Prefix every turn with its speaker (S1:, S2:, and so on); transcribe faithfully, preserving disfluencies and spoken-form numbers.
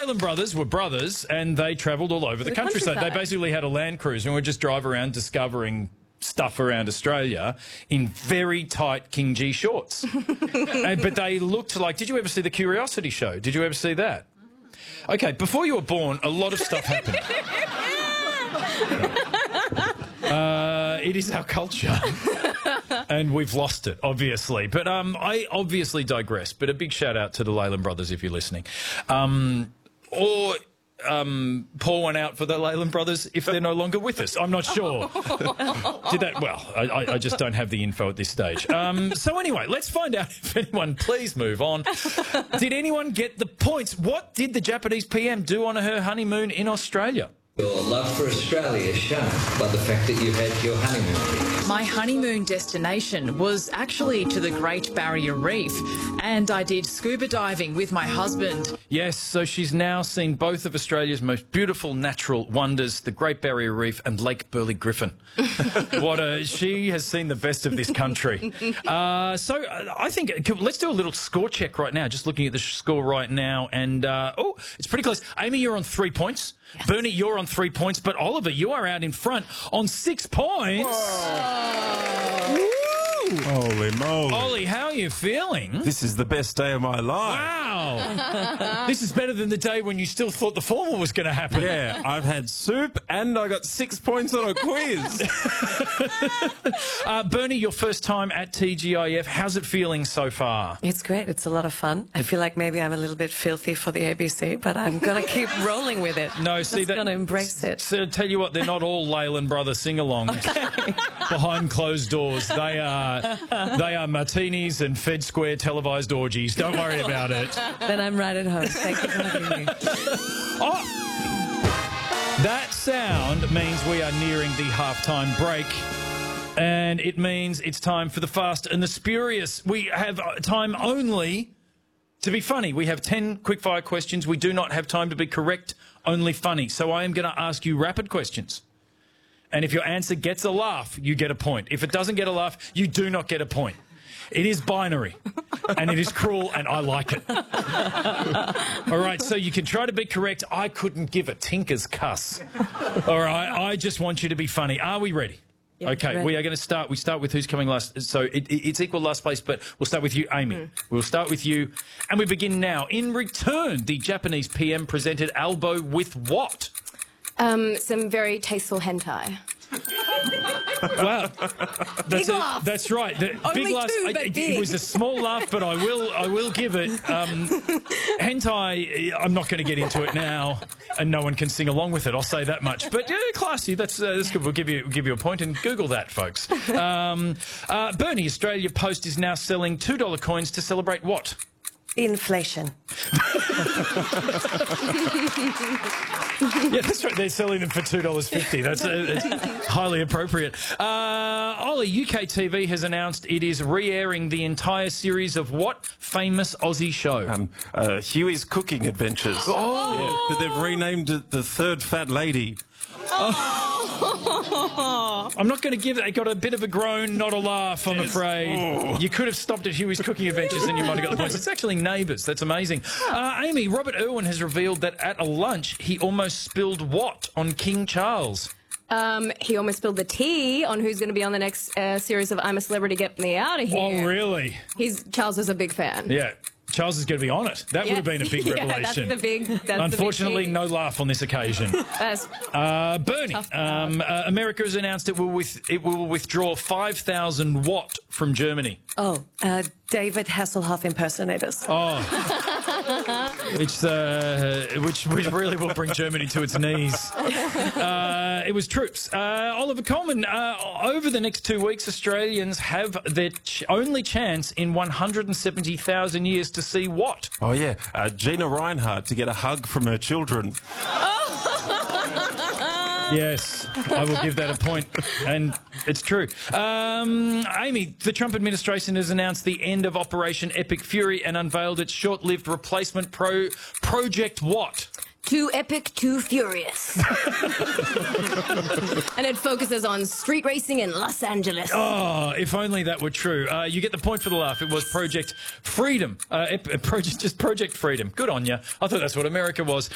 S1: Leyland brothers were brothers and they travelled all over the,
S2: the
S1: countryside.
S2: countryside.
S1: They basically had a Land Cruiser and would just drive around discovering stuff around Australia in very tight King G shorts. And, but they looked like... Did you ever see the Curiosity Show? Did you ever see that? Okay, before you were born, a lot of stuff happened. uh, it is our culture. And we've lost it, obviously. But um, I obviously digress. But a big shout out to the Leyland brothers if you're listening. Um, or um, pour one out for the Leyland brothers if they're no longer with us. I'm not sure. Did that? Well, I, I just don't have the info at this stage. Um, so anyway, let's find out if anyone, please move on. Did anyone get the points? What did the Japanese P M do on her honeymoon in Australia?
S3: Your love for Australia is shown by the fact that you had your honeymoon.
S4: My honeymoon destination was actually to the Great Barrier Reef, and I did scuba diving with my husband.
S1: Yes, so she's now seen both of Australia's most beautiful natural wonders, the Great Barrier Reef and Lake Burley Griffin. What a, she has seen the best of this country. Uh, so uh, I think, let's do a little score check right now, just looking at the score right now. And, uh, oh, it's pretty close. Amy, you're on three points. Yes. Bernie, you're on three points. But Oliver, you are out in front on six points.
S5: Whoa. Holy moly.
S1: Ollie, how are you feeling?
S5: This is the best day of my life.
S1: Wow. This is better than the day when you still thought the formal was going to happen.
S5: Yeah, I've had soup and I got six points on a quiz.
S1: uh, Bernie, your first time at T G I F. How's it feeling so far?
S2: It's great. It's a lot of fun. I feel like maybe I'm a little bit filthy for the A B C, but I'm going to keep rolling with it.
S1: No, see
S2: I'm
S1: that.
S2: going to embrace it.
S1: So tell you what, they're not all Leyland Brothers sing-alongs.
S2: Okay.
S1: Behind closed doors. They are, they are martinis and Fed Square televised orgies. Don't worry about it.
S2: Then I'm right at home. Thank you for having me.
S1: Oh! That sound means we are nearing the halftime break. And it means it's time for the Fast and the Spurious. We have time only to be funny. We have ten quickfire questions. We do not have time to be correct, only funny. So I am going to ask you rapid questions. And if your answer gets a laugh, you get a point. If it doesn't get a laugh, you do not get a point. It is binary, and it is cruel, and I like it. All right, so you can try to be correct. I couldn't give a tinker's cuss. All right, I just want you to be funny. Are we ready?
S2: Yeah,
S1: okay,
S2: ready.
S1: we are going to start. We start with who's coming last. So it, it, it's equal last place, but we'll start with you, Amy. Mm. We'll start with you, and we begin now. In return, the Japanese P M presented Albo with what?
S6: Um, some very tasteful hentai.
S1: Wow, that's,
S2: big
S1: a,
S2: laugh.
S1: That's right. The
S2: Only
S1: big laugh.
S2: two, but
S1: it,
S2: big.
S1: it was a small laugh, but I will, I will give it. Um, hentai. I'm not going to get into it now, and no one can sing along with it. I'll say that much. But yeah, classy. That's uh, that's good. We'll give you we'll give you a point, and Google that, folks. Um, uh, Bernie, Australia Post is now selling two dollar coins to celebrate what?
S2: Inflation.
S1: Yeah, that's right. They're selling them for two dollars fifty. That's, uh, that's highly appropriate. Uh, Ollie, U K T V has announced it is re-airing the entire series of what famous Aussie show?
S5: Um, uh, Huey's Cooking Adventures.
S1: Oh!
S5: Yeah, but they've renamed it The Third Fat Lady.
S1: Oh. I'm not going to give it. It got a bit of a groan, not a laugh, I'm afraid.
S5: Oh.
S1: You could have stopped at Huey's Cooking Adventures and you might have got the points. It's actually Neighbours. That's amazing. Uh, Amy, Robert Irwin has revealed that at a lunch he almost spilled what on King Charles?
S6: Um, he almost spilled the tea on who's going to be on the next uh, series of I'm a Celebrity, Get Me Out of Here.
S1: Oh, really?
S6: He's Charles is a big fan.
S1: Yeah. Charles is going to be on it. That
S6: Yeah.
S1: would have been a big
S6: Yeah,
S1: revelation.
S6: that's the big. That's
S1: Unfortunately,
S6: the big
S1: no laugh on this occasion.
S6: That's
S1: Uh, Bernie, um, uh, America has announced it will with, it will withdraw five thousand what from Germany.
S2: Oh, uh, David Hasselhoff impersonators.
S1: Oh, which uh, which which really will bring Germany to its knees. Uh, it was troops. Uh, Oliver Coleman. Uh, over the next two weeks, Australians have their ch only chance in one hundred seventy thousand years to see what?
S5: Oh, yeah. Uh, Gina Reinhardt to get a hug from her children.
S1: Yes, I will give that a point, and it's true. Um, Amy, the Trump administration has announced the end of Operation Epic Fury and unveiled its short-lived replacement pro Project what?
S6: Too epic, too furious. And it focuses on street racing in Los Angeles.
S1: Oh, if only that were true. Uh, you get the point for the laugh. It was Project Freedom. Uh, project, just Project Freedom. Good on you. I thought that's what America was.